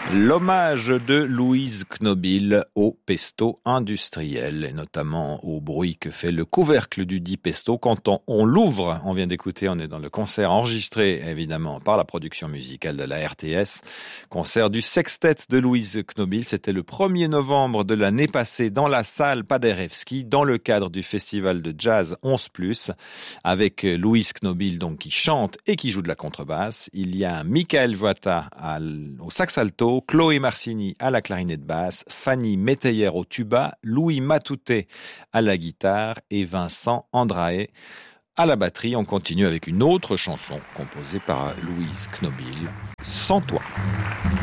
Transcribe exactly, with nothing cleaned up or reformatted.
L'hommage de Louise Knobil au pesto industriel, et notamment au bruit que fait le couvercle du dit pesto quand on, on l'ouvre. On vient d'écouter, on est dans le concert enregistré évidemment par la production musicale de la R T S, concert du sextet de Louise Knobil. C'était le premier novembre de l'année passée dans la salle Paderewski, dans le cadre du festival de jazz onze plus, avec Louise Knobil donc qui chante et qui joue de la contrebasse. Il y a Michael Voita au sax alto, Chloé Marcini à la clarinette basse, Fanny Métayer au tuba, Louis Matouté à la guitare et Vincent Andrae à la batterie. On continue avec une autre chanson composée par Louise Knobil, Sans toi.